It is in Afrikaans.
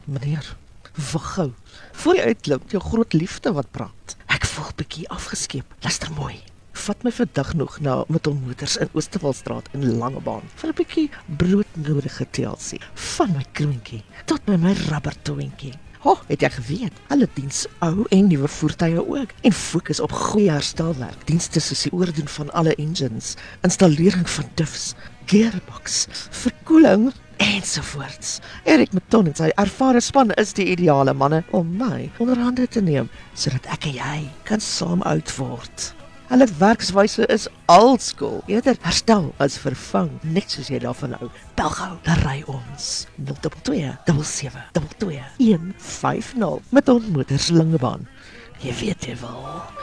Meneer, wag gou. Voor jy uitklim, jou groot liefde wat praat. Ek voel bietjie afgeskeep. Luister mooi. Vat my vandag nog na Mitton Motors in Oosterwaldstraat in Langebaan vir 'n bietjie broodnodige TLC. Van my kroontjie tot by my rubbertoontjie. Het jy geweet? Hulle diens ou en nuwe voertuie ook en fokus op goeie herstelwerk. Dienste soos die oordoen van alle engines, installering van diffs, gearbox, verkoeling ensovoorts. Erik Mitton en sy ervare span is die ideale manne om my onder hande te neem, sodat ek en jy kan saam oud word. Hulle werkswyse is oldschool, eerder herstel as vervang, net soos jy daarvan hou. Bel gou, dan ry ons 022 77 22 150 met Mitton Motors Langebaan. Jy weet jy wel.